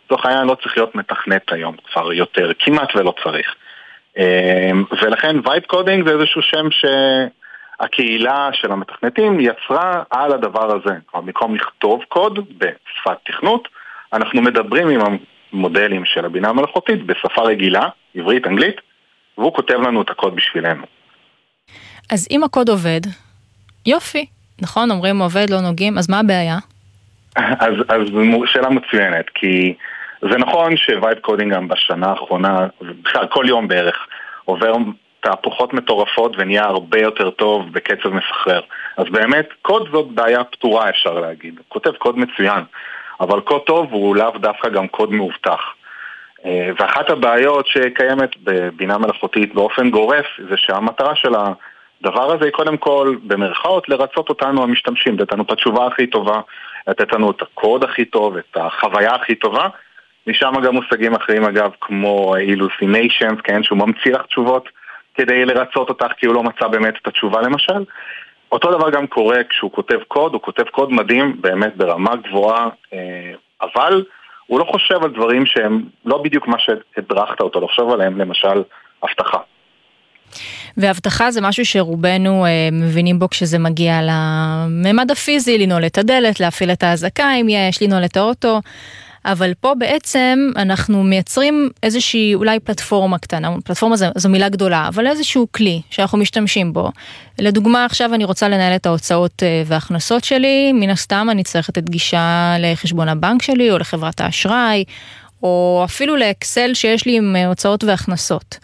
לצורך העניין לא צריך להיות מתכנת היום כבר יותר, כמעט ולא צריך. ולכן וייב קודינג זה איזשהו שם שהקהילה של המתכנתים יצרה על הדבר הזה. במקום לכתוב קוד בשפת תכנות, אנחנו מדברים עם המודלים של הבינה המלאכותית בשפה רגילה, עברית, אנגלית, והוא כותב לנו את הקוד בשבילנו. אז אם הקוד עובד, יופי, נכון? אומרים עובד, לא נוגעים, אז מה הבעיה? אז שאלה מצוינת, כי זה נכון שווייב קודינג גם בשנה האחרונה, בכלל כל יום בערך, עובר תהפוכות מטורפות ונהיה הרבה יותר טוב בקצב מסחרר. אז באמת, קוד זאת בעיה פתורה אפשר להגיד. כותב קוד מצוין, אבל קוד טוב הוא לאו דווקא גם קוד מאובטח. ואחת הבעיות שקיימת בבינה מלאכותית באופן גורף, זה שהמטרה של הדבר הזה היא קודם כל במרכאות לרצות אותנו המשתמשים, לתת לנו את התשובה הכי טובה, לתת לנו את הקוד הכי טוב, את החוויה הכי טובה. משם גם מושגים אחרים אגב כמו hallucinations, כן, שהוא ממציא לך תשובות כדי לרצות אותך כי הוא לא מצא באמת את התשובה למשל. אותו דבר גם קורה כשהוא כותב קוד, הוא כותב קוד מדהים באמת ברמה גבוהה, אבל הוא לא חושב על דברים שהם לא בדיוק מה שהדרכת אותו, לא חושב עליהם למשל הבטחה. והבטחה זה משהו שרובנו מבינים בו כשזה מגיע לממד הפיזי, לנעול את הדלת, להפעיל את ההזקה אם יש, לנעול את האוטו, אבל פה בעצם אנחנו מייצרים איזושהי אולי פלטפורמה קטנה, פלטפורמה זו מילה גדולה, אבל איזשהו כלי שאנחנו משתמשים בו. לדוגמה עכשיו אני רוצה לנהל את ההוצאות וההכנסות שלי, מן הסתם אני צריכה לתת גישה לחשבון הבנק שלי או לחברת האשראי, או אפילו לאקסל שיש לי עם הוצאות והכנסות.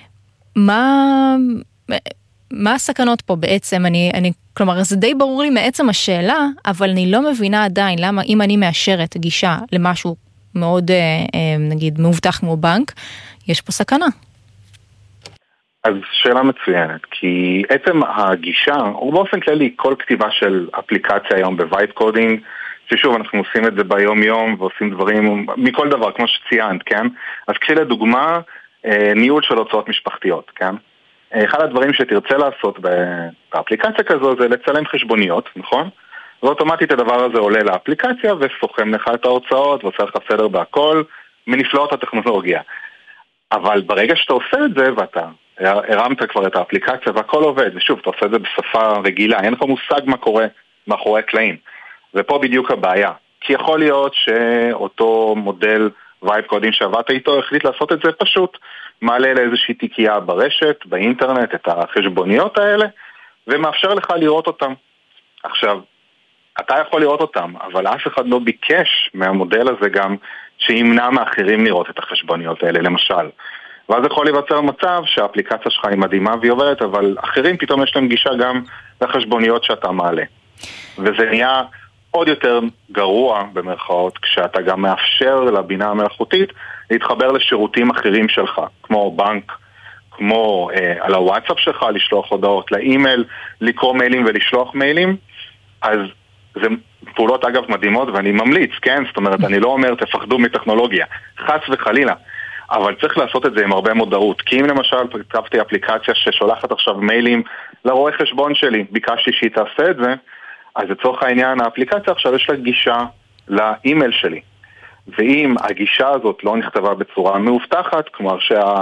מה הסכנות פה בעצם? כלומר, זה די ברור לי מעצם השאלה, אבל אני לא מבינה עדיין למה אם אני מאשרת גישה למשהו מאוד, נגיד, מאובטח כמו בנק, יש פה סכנה. אז שאלה מצוינת, כי עצם הגישה, או באופן כללי, כל כתיבה של אפליקציה היום בווייב קודינג, ששוב אנחנו עושים את זה ביום יום ועושים דברים מכל דבר, כמו שציינת, כן? אז קחי לדוגמה, ניהול של הוצאות משפחתיות, כן? אחד הדברים שתרצה לעשות באפליקציה כזו זה לצלם חשבוניות, נכון? ואוטומטית הדבר הזה עולה לאפליקציה וסוכם לך את ההוצאות ועושה לך סדר בהכל, מנפלאות הטכנולוגיה. אבל ברגע שאתה עושה את זה ואתה הרמת כבר את האפליקציה והכל עובד, ושוב, אתה עושה את זה בשפה רגילה, אין לך מושג מה קורה מאחורי הקלעים. ופה בדיוק הבעיה. כי יכול להיות שאותו מודל וייב קודינג שעבדת איתו החליט לעשות את זה פשוט, מעלה לאיזושהי תיקייה ברשת, באינטרנט, את החשבוניות האלה, ומאפשר לך לראות אותם. עכשיו, אתה יכול לראות אותם, אבל אף אחד לא ביקש מהמודל הזה גם שימנע מאחרים לראות את החשבוניות האלה, למשל. ואז יכול להיווצר מצב שהאפליקציה שלך היא מדהימה והיא עוברת, אבל אחרים פתאום יש להם גישה גם לחשבוניות שאתה מעלה. וזה נהיה עוד יותר גרוע במרכאות, כשאתה גם מאפשר לבינה המלאכותית להתחבר לשירותים אחרים שלך, כמו בנק, כמו על הוואטסאפ שלך, לשלוח הודעות לאימייל, לקרוא מיילים ולשלוח מיילים. אז זה פעולות אגב מדהימות ואני ממליץ, כן? זאת אומרת, אני לא אומר תפחדו מטכנולוגיה, חס וחלילה, אבל צריך לעשות את זה עם הרבה מודעות. כי אם למשל כתבתי אפליקציה ששולחת עכשיו מיילים לרואה חשבון שלי, ביקשתי שהיא תעשה את זה, אז לצורך העניין האפליקציה עכשיו יש לה גישה לאימייל שלי. ואם הגישה הזאת לא נכתבה בצורה מאובטחת, כלומר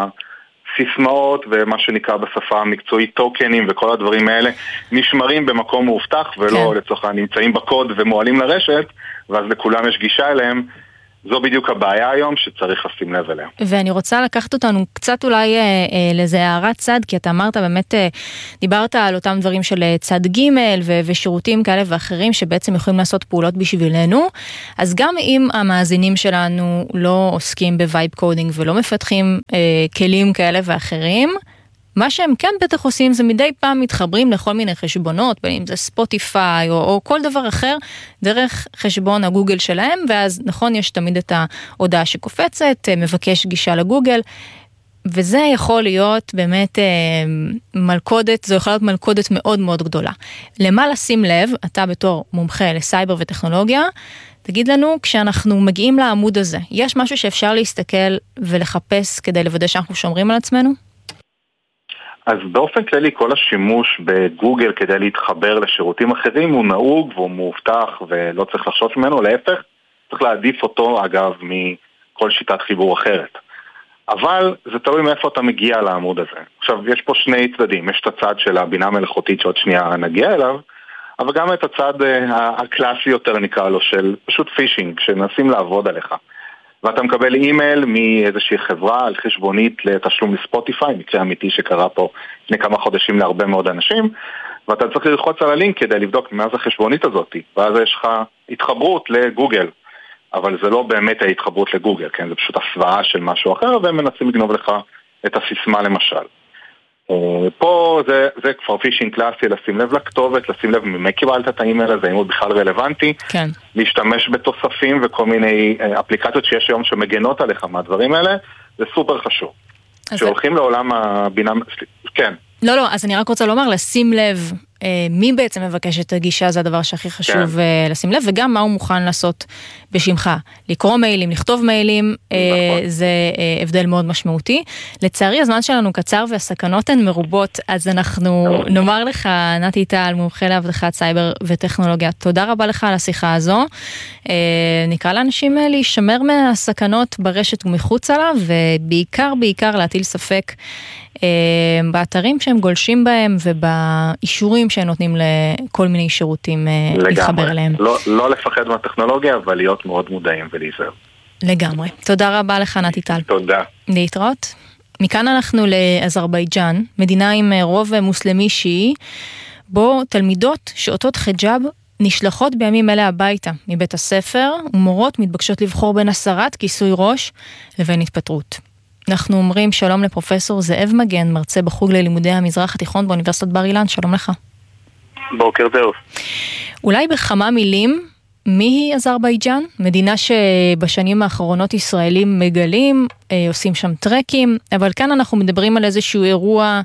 שהסיסמאות ומה שנקרא בשפה המקצועית טוקנים וכל הדברים האלה נשמרים במקום מאובטח ולא כן. לצורך נמצאים בקוד ומועלים לרשת, ואז לכולם יש גישה אליהם, זו בדיוק הבעיה היום שצריך לשים לב אליה. ואני רוצה לקחת אותנו קצת אולי לזה הערת צד, כי אתה אמרת באמת, דיברת על אותם דברים של צד ג' ושירותים כאלה ואחרים שבעצם יכולים לעשות פעולות בשבילנו, אז גם אם המאזינים שלנו לא עוסקים בווייב קודינג ולא מפתחים כלים כאלה ואחרים, מה שהם כן בטח עושים זה מדי פעם מתחברים לכל מיני חשבונות, בין אם זה ספוטיפיי או כל דבר אחר, דרך חשבון הגוגל שלהם, ואז נכון יש תמיד את ההודעה שקופצת, מבקש גישה לגוגל, וזה יכול להיות באמת מלכודת, זו יכולה להיות מלכודת מאוד מאוד גדולה. למה לשים לב, אתה בתור מומחה לסייבר וטכנולוגיה, תגיד לנו, כשאנחנו מגיעים לעמוד הזה, יש משהו שאפשר להסתכל ולחפש כדי לוודא שאנחנו שומרים על עצמנו? אז באופן כללי כל השימוש בגוגל כדי להתחבר לשירותים אחרים הוא נהוג והוא מאובטח ולא צריך לחשוש ממנו, להפך, צריך להעדיף אותו אגב כל שיטת חיבור אחרת. אבל זה תלוי מאיפה אתה מגיע לעמוד הזה. עכשיו, יש פה שני צדדים. יש את הצד של הבינה המלאכותית שעוד שנייה נגיע אליו, אבל גם את הצד הקלאסי יותר נקרא לו, של פשוט פישינג, שמנסים לעבוד עליך. ואתה מקבל אימייל מאיזושהי חברה על חשבונית לתשלום לספוטיפיי, מקרה אמיתי שקרה פה לפני כמה חודשים להרבה מאוד אנשים, ואתה צריך ללחוץ על הלינק כדי לבדוק מה זה החשבונית הזאת, ואז יש לך התחברות לגוגל, אבל זה לא באמת ההתחברות לגוגל, כן? זה פשוט הסוואה של משהו אחר, והם מנסים לגנוב לך את הסיסמה למשל. פה זה כבר פישינג קלאסי, לשים לב לכתובת, לשים לב ממי קיבלת את האימייל הזה, אם הוא בכלל רלוונטי, כן. להשתמש בתוספים וכל מיני אפליקציות שיש היום שמגנות עליך מהדברים האלה, זה סופר חשוב. כשהולכים לעולם הבינה, כן. לא, אז אני רק רוצה לומר, לשים לב מי בעצם מבקש את הגישה, זה הדבר שהכי חשוב לשים לב, וגם מה הוא מוכן לעשות בשמך. לקרוא מיילים, לכתוב מיילים, זה הבדל מאוד משמעותי. לצערי, הזמן שלנו קצר והסכנות הן מרובות, אז אנחנו נאמר לך, נתי טל, מומחה לאבטחת סייבר וטכנולוגיה, תודה רבה לך על השיחה הזו. נקרא לאנשים להישמר מהסכנות ברשת ומחוץ עליו, ובעיקר להטיל ספק באתרים שהם גולשים בהם ובאישורים שהם נותנים לכל מיני שירותים להתחבר אליהם. לא לפחד מהטכנולוגיה, אבל להיות מאוד מודעים ולהיזהר. לגמרי. תודה רבה לך נתי טל. תודה. להתראות. מכאן אנחנו לאזרבייג'אן, מדינה עם רוב מוסלמי שיעי, בו תלמידות שעוטות חיג'אב נשלחות בימים אלה הביתה מבית הספר, ומורות מתבקשות לבחור בין הסרת כיסוי ראש לבין התפטרות. אנחנו אומרים שלום לפרופסור זאב מגן, מרצה בחוג ללימודי המזרח התיכון באוניברסיטת בר אילן, שלום לך. בוקר טוב. אולי בכמה מילים, מי היא אזרבייג'אן? מדינה שבשנים האחרונות ישראלים מגלים, עושים שם טרקים, אבל כאן אנחנו מדברים על איזשהו אירוע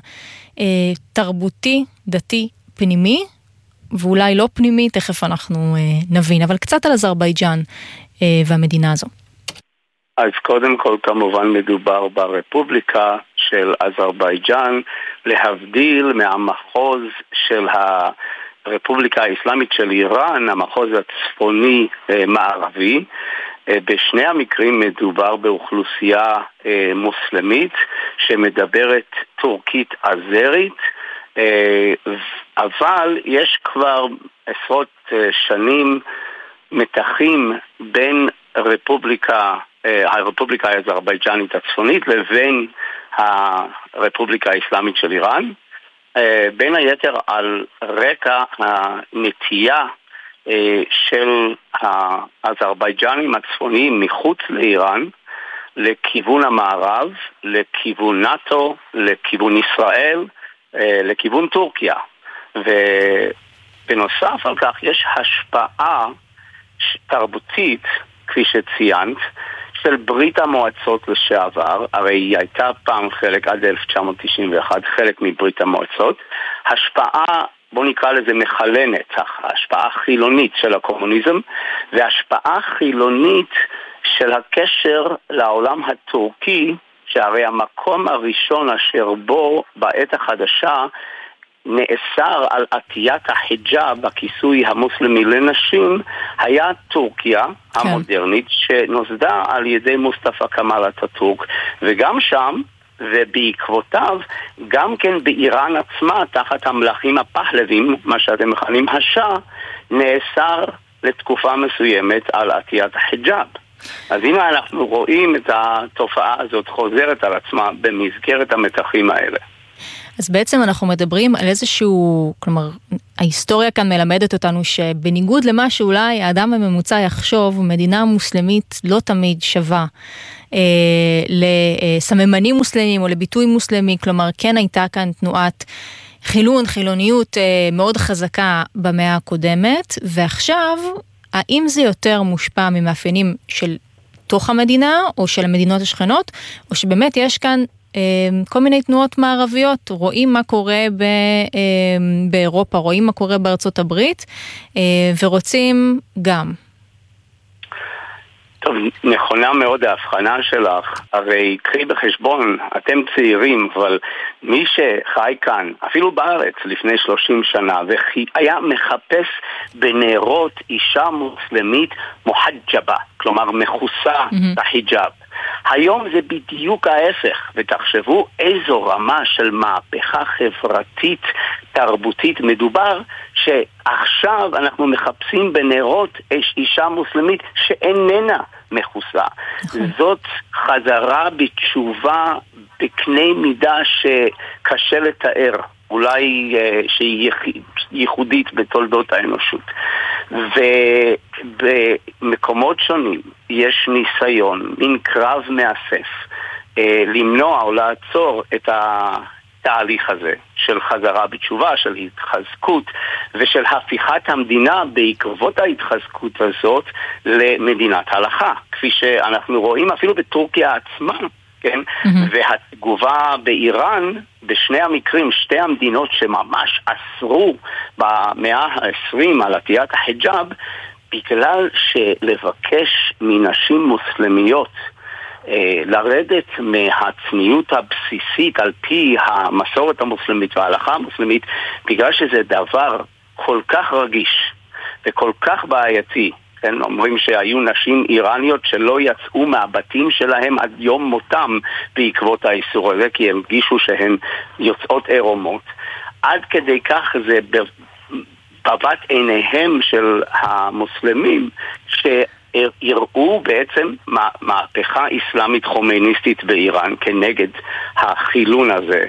תרבותי, דתי, פנימי, ואולי לא פנימי, תכף אנחנו נבין, אבל קצת על אזרבייג'אן והמדינה הזו. אז קודם כל כמובן מדובר ברפובליקה של אזרבייג'אן, להבדיל מהמחוז של הרפובליקה האסלאמית של איראן, המחוז הצפוני מערבי. בשני המקרים מדובר באוכלוסייה מוסלמית שמדברת טורקית אזרית, אבל יש כבר עשרות שנים מתחים בין הרפובליקה האזרבייג'נית הצפונית לבין הרפובליקה האסלאמית של איראן, בין היתר על רקע הנטייה של האזרבייג'נים הצפוניים מחוץ לאיראן לכיוון המערב, לכיוון נאטו, לכיוון ישראל, לכיוון טורקיה. ובנוסף על כך יש השפעה תרבותית, כפי שציינת, של ברית המועצות לשעבר, הרי היא הייתה פעם חלק עד 1991, חלק מברית המועצות, השפעה, בוא נקרא לזה מחלנת, השפעה חילונית של הקומוניזם, והשפעה חילונית של הקשר לעולם הטורקי, שהרי המקום הראשון אשר בו בעת החדשה נאסר על עטיית החיג'אב, הכיסוי המוסלמי לנשים, היה טורקיה המודרנית שנוסדה על ידי מוסטפא כמאל אטאטורק, וגם שם ובעקבותיו גם כן באיראן עצמה תחת המלכים הפחלבים, מה שאתם מכנים השאה, נאסר לתקופה מסוימת על עטיית החיג'אב. אז הנה אנחנו רואים את התופעה הזאת חוזרת על עצמה במסגרת המתחים האלה. אז בעצם אנחנו מדברים על איזשהו, כלומר, ההיסטוריה כאן מלמדת אותנו שבניגוד למה שאולי האדם הממוצע יחשוב, מדינה מוסלמית לא תמיד שווה לסממנים מוסלמים או לביטוי מוסלמי, כלומר כן הייתה כאן תנועת חילוניות מאוד חזקה במאה הקודמת, ועכשיו, האם זה יותר מושפע ממאפיינים של תוך המדינה או של המדינות השכנות, או שבאמת יש כאן כל מיני תנועות מערביות, רואים מה קורה באירופה, רואים מה קורה בארצות הברית, ורוצים גם. טוב, נכונה מאוד ההבחנה שלך, הרי קחי בחשבון, אתם צעירים, אבל מי שחי כאן, אפילו בארץ לפני 30 שנה, והיה מחפש בנרות אישה מוסלמית מוחג'בה, כלומר מכוסה החיג'אב. היום זה בדיוק ההפך, ותחשבו איזו רמה של מהפכה חברתית, תרבותית מדובר, שעכשיו אנחנו מחפשים בנרות אישה מוסלמית שאיננה מכוסה. זאת חזרה בתשובה בקנה מידה שקשה לתאר, אולי שהיא ייחודית בתולדות האנושות. ובמקומות שונים יש ניסיון, מין קרב מאסף, למנוע או לעצור את התהליך הזה של חזרה בתשובה, של התחזקות ושל הפיכת המדינה בעקבות ההתחזקות הזאת למדינת הלכה, כפי שאנחנו רואים אפילו בטורקיה עצמה, כן? והתגובה באיראן, בשני המקרים, שתי המדינות שממש אסרו במאה ה-20 על עטיית החיג'אב, בגלל שלבקש מנשים מוסלמיות לרדת מהצניעות הבסיסית על פי המסורת המוסלמית וההלכה המוסלמית, בגלל שזה דבר כל כך רגיש וכל כך בעייתי. כן, אומרים שהיו נשים איראניות שלא יצאו מהבתים שלהם עד יום מותם בעקבות האיסור הזה, כי הם הרגישו שהן יוצאות עירומות. עד כדי כך זה בבת עיניהם של המוסלמים שהראו בעצם מהפכה איסלאמית חומייניסטית באיראן כנגד החילון הזה,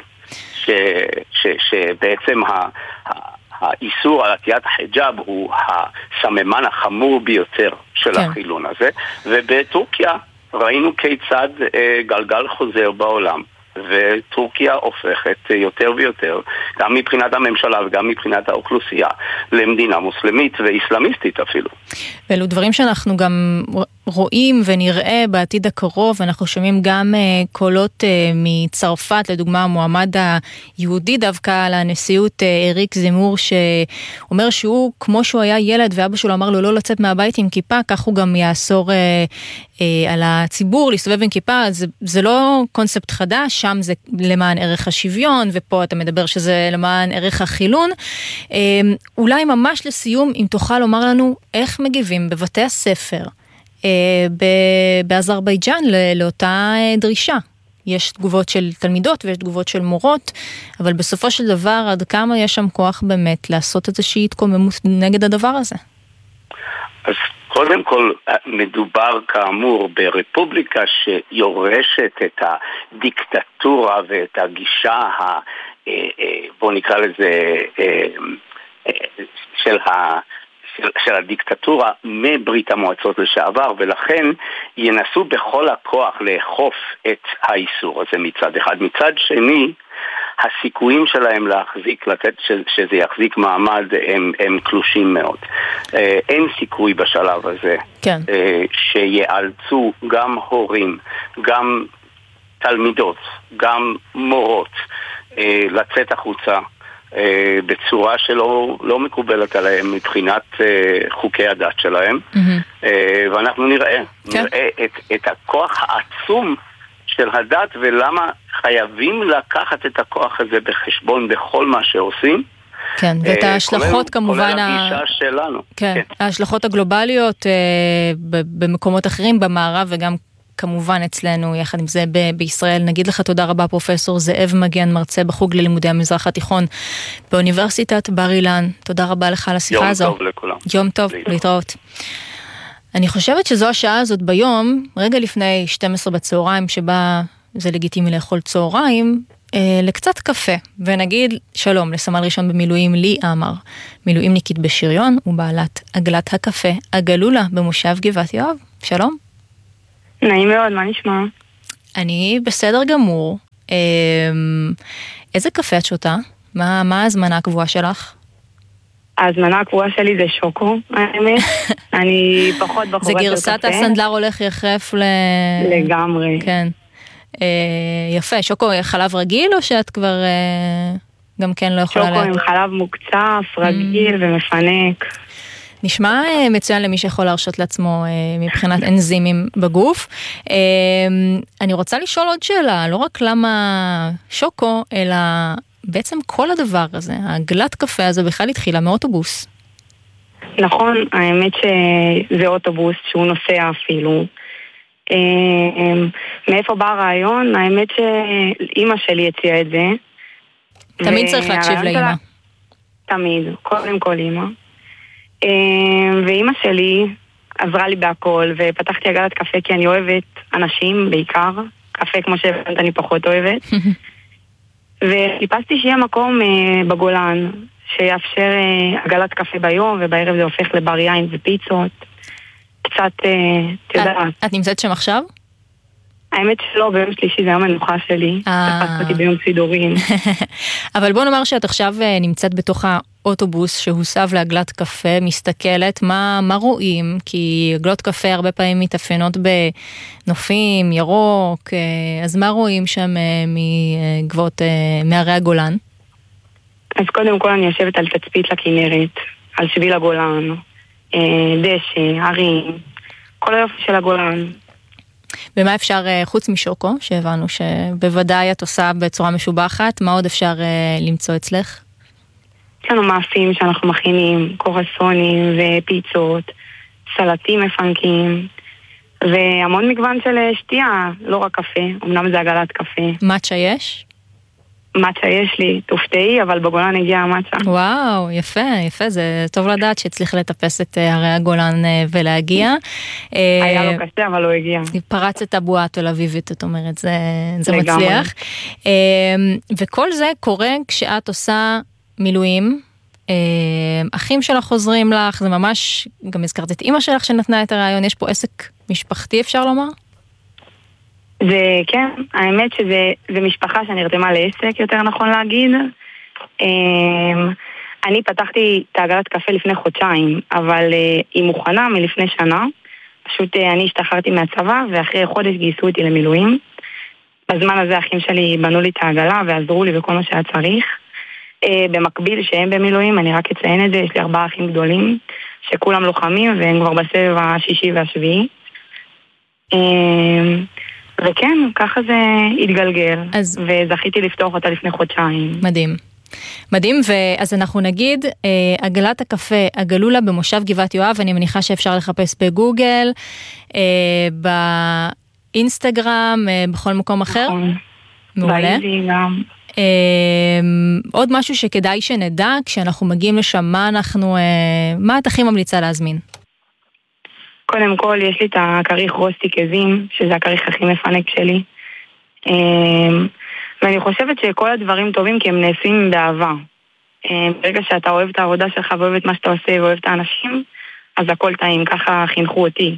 שבעצם האיסור על עטיית החיג'אב הוא הסממן החמור ביותר של החילון הזה. ובטורקיה ראינו כיצד גלגל חוזר בעולם, וטורקיה הופכת יותר ויותר, גם מבחינת הממשלה וגם מבחינת האוכלוסייה, למדינה מוסלמית ואיסלאמיסטית אפילו. ואלו דברים שאנחנו גם רואים ונראה בעתיד הקרוב. אנחנו שומעים גם קולות מצרפת, לדוגמה המועמד היהודי דווקא לנשיאות אריק זמור, שאומר שהוא, כמו שהוא היה ילד ואבא שלו אמר לו לא לצאת מהבית עם כיפה, כך הוא גם יאסור על הציבור להסתובב עם כיפה. זה לא קונספט חדש, שם זה למען ערך השוויון, ופה אתה מדבר שזה למען ערך החילון. אולי ממש לסיום, אם תוכל לומר לנו איך מגיבים בבתי הספר באזרבייג'אן לאותה דרישה. יש תגובות של תלמידות ויש תגובות של מורות, אבל בסופו של דבר עד כמה יש שם כוח באמת לעשות איזושהי התקוממות נגד הדבר הזה? אז קודם כל מדובר כאמור ברפובליקה שיורשת את הדיקטטורה ואת הגישה בוא נקרא לזה של הדיקטטורה מברית המועצות לשעבר, ולכן ינסו בכל הכוח לאכוף את האיסור הזה מצד אחד. מצד שני, הסיכויים שלהם לתת שזה יחזיק מעמד הם קלושים מאוד. אין סיכוי בשלב הזה שיאלצו גם הורים, גם תלמידות, גם מורות לצאת החוצה בצורה שלא מקובלת עליהם מבחינת חוקי הדת שלהם. ואנחנו נראה את הכוח העצום של הדת, ולמה חייבים לקחת את הכוח הזה בחשבון בכל מה שעושים. כן, ואת ההשלכות כמובן, כולל הגישה שלנו. כן, ההשלכות הגלובליות במקומות אחרים במערב, וגם כמובן אצלנו, יחד עם זה בישראל. נגיד לך תודה רבה פרופסור זאב מגן, מרצה בחוג ללימודי המזרח התיכון באוניברסיטת בר אילן. תודה רבה לך על השיחה הזו. יום טוב לכולם. יום טוב, להתראות. אני חושבת שזו השעה הזאת ביום, רגע לפני 12 בצהריים, שבה זה לגיטימי לאכול צהריים, לקצת קפה, ונגיד שלום לסמל ראשון במילואים לי אמר, מילואימניקית בשריון ובעלת עגלת הקפה הגלולה במושב גבעת יואב. שלום. נעים מאוד, מה נשמע? אני בסדר גמור. איזה קפה את שותה? מה הזמנה הקבועה שלך? ההזמנה הקבועה שלי זה שוקו, האמת. אני פחות בחורת זה גרסת הסנדלר הולך יחרף לגמרי. כן. יפה, שוקו חלב רגיל או שאת כבר גם כן לא יכולה... שוקו עם חלב מוקצף, רגיל ומפנק. נשמע מצוין למי שיכול להרשות לעצמו מבחינת אנזימים בגוף. אני רוצה לשאול עוד שאלה, לא רק למה שוקו, אלא בעצם כל הדבר הזה, העגלת קפה הזה בכלל התחילה מאוטובוס. נכון, האמת שזה אוטובוס שהוא נוסע אפילו. מאיפה בא הרעיון? האמת שאמא שלי הציעה את זה. תמיד צריך להקשיב לאמא. תמיד, קודם כל אמא. ואמא שלי עזרה לי בהכל, ופתחתי עגלת קפה כי אני אוהבת אנשים בעיקר. קפה כמו שהבנת אני פחות אוהבת. וחיפשתי שיהיה מקום בגולן שיאפשר עגלת קפה ביום, ובערב זה הופך לבר יין ופיצות. קצת, תדעת. את נמצאת שם עכשיו? האמת שלא, ביום שלישי זה יום המנוחה שלי. תפסתי ביום סידורים. אבל בוא נאמר שאת עכשיו נמצאת בתוך האוטובוס שהוסב לעגלת קפה, מסתכלת, מה רואים? כי עגלות קפה הרבה פעמים מתאפיינות בנופים, ירוק, אז מה רואים שם מגבות, מערי הגולן? אז קודם כל אני יושבת על תצפית לכנרת, על שביל הגולן, דשא, הרים, כל היופי של הגולן. ומה אפשר, חוץ משוקו, שהבנו שבוודאי את עושה בצורה משובחת, מה עוד אפשר למצוא אצלך? יש לנו מאפים שאנחנו מכינים, קורסונים ופיצות, סלטים מפנקים, והמון מגוון של שתייה, לא רק קפה, אמנם זה עגלת קפה. מצ'ה יש? מצ'ה יש לי, תופתעי, אבל בגולן הגיע המצ'ה. וואו, יפה, יפה, זה טוב לדעת שהצליח לטפס את הרי הגולן ולהגיע. היה לו קשה, אבל לא הגיע. פרץ את הבועה תל אביבית, את אומרת, זה מצליח. וכל זה קורה כשאת עושה מילואים, אחים שלך חוזרים לך, זה ממש, גם הזכרת את אמא שלך שנתנה את הרעיון, יש פה עסק משפחתי אפשר לומר? זה כן, האמת שזה משפחה שנרתמה לעסק, יותר נכון להגיד. אני פתחתי את עגלת קפה לפני חודשיים, אבל היא מוכנה מלפני שנה. פשוט אני השתחררתי מהצבא, ואחרי חודש גייסו אותי למילואים. בזמן הזה האחים שלי בנו לי את העגלה ועזרו לי בכל מה שהיה צריך. במקביל שהם במילואים, אני רק אציין את זה, יש לי 4 אחים גדולים, שכולם לוחמים, והם כבר בסבב השישי והשביעי. וכן, ככה זה התגלגל, וזכיתי לפתוח אותה לפני חודשיים. מדהים. מדהים, ואז אנחנו נגיד, עגלת הקפה הגלולה במושב גבעת יואב, אני מניחה שאפשר לחפש בגוגל, באינסטגרם, בכל מקום אחר. נכון. מעולה. באיזי גם. עוד משהו שכדאי שנדע, כשאנחנו מגיעים לשם, מה את הכי ממליצה להזמין? קודם כל, יש לי את הכריך רוסטיק עזים, שזה הכריך הכי מפנק שלי. ואני חושבת שכל הדברים טובים כי הם נעשים באהבה. ברגע שאתה אוהב את העבודה שלך ואוהב את מה שאתה עושה ואוהב את האנשים, אז הכל טעים, ככה חינכו אותי.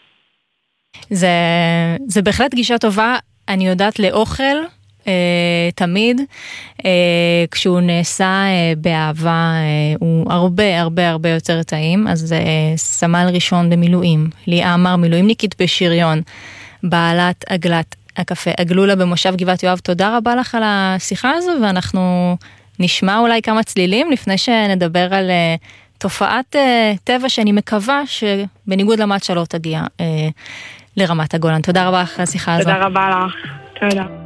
זה בהחלט גישה טובה, אני יודעת לאוכל, תמיד, כשהוא נעשה באהבה, הוא הרבה יותר טעים, אז סמל ראשון במילואים, ליאה אמר מילואימניקית בשריון, בעלת עגלת הקפה הגלולה במושב גבעת יואב, תודה רבה לך על השיחה הזו, ואנחנו נשמע אולי כמה צלילים לפני שנדבר על תופעת טבע שאני מקווה שבניגוד למצ'ה לא תגיע לרמת הגולן. תודה רבה לך על השיחה הזו. תודה רבה לך. תודה.